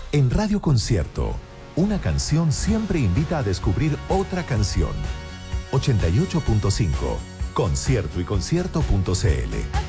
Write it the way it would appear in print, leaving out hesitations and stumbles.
En Radio Concierto, una canción siempre invita a descubrir otra canción. 88.5, concierto y concierto.cl.